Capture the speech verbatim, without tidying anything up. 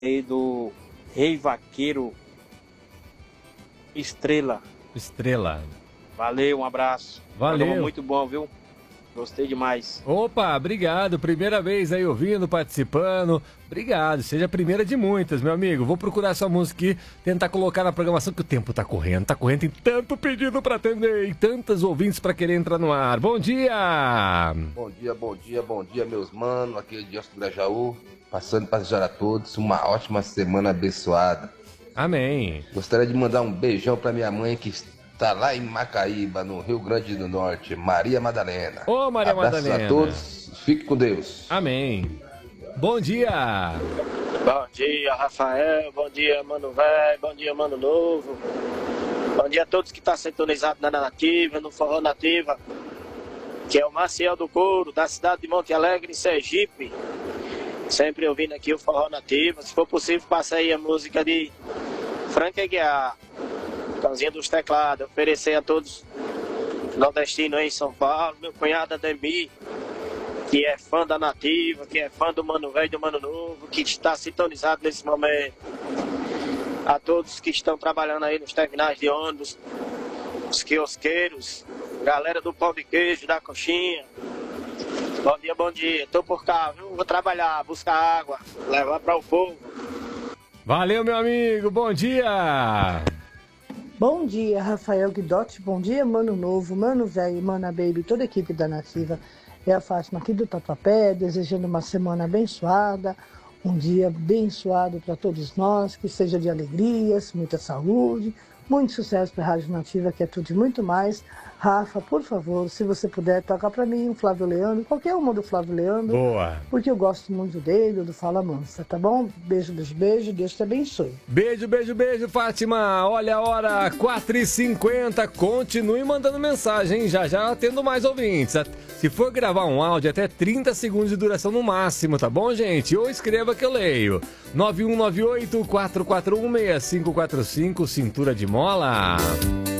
aí do Rei Vaqueiro Estrela. Estrela. Valeu, um abraço. Valeu. Programa muito bom, viu? Gostei demais. Opa, obrigado. Primeira vez aí ouvindo, participando. Obrigado. Seja a primeira de muitas, meu amigo. Vou procurar sua música aqui, tentar colocar na programação, que o tempo tá correndo, tá correndo. Tem tanto pedido pra atender e tantas ouvintes pra querer entrar no ar. Bom dia! Bom dia, bom dia, bom dia, meus manos. Aqui é o Diócio do Grajaú. Passando para desejar a todos uma ótima semana abençoada. Amém. Gostaria de mandar um beijão pra minha mãe que está lá em Macaíba, no Rio Grande do Norte, Maria Madalena. Ô, Maria Abraços Madalena. a todos, fique com Deus. Amém. Bom dia. Bom dia, Rafael. Bom dia, Mano Velho. Bom dia, Mano Novo. Bom dia a todos que estão sintonizados na Nativa, no Forró Nativa, que é o Maciel do Couro, da cidade de Monte Alegre, em Sergipe. Sempre ouvindo aqui o Forró Nativa. Se for possível, passa aí a música de Frank Aguiar, Cãozinho dos Teclados. Oferecer a todos nordestinos aí em São Paulo, meu cunhado Ademir, que é fã da Nativa, que é fã do Mano Velho e do Mano Novo, que está sintonizado nesse momento. A todos que estão trabalhando aí nos terminais de ônibus, os quiosqueiros, galera do pão de queijo, da coxinha. Bom dia, bom dia. Tô por cá, viu? Vou trabalhar, buscar água, levar para o povo. Valeu, meu amigo. Bom dia. Bom dia, Rafael Guidotti. Bom dia, Mano Novo, Mano Velho, Mana Baby, toda a equipe da Nativa. É a Fátima aqui do Tatuapé, desejando uma semana abençoada, um dia abençoado para todos nós, que seja de alegrias, muita saúde, muito sucesso para a Rádio Nativa, que é tudo e muito mais. Rafa, por favor, se você puder, toca para mim um Flávio Leandro, qualquer uma do Flávio Leandro. Boa. Porque eu gosto muito dele, do Fala Mansa, tá bom? Beijo, beijo, beijo, Deus te abençoe. Beijo, beijo, beijo, Fátima. Olha a hora, quatro e cinquenta. Continue mandando mensagem, já já tendo mais ouvintes. Se for gravar um áudio, até trinta segundos de duração no máximo, tá bom, gente? Ou escreva que eu leio. nove um nove oito, quatro quatro um, seis cinco quatro cinco, cintura de mola.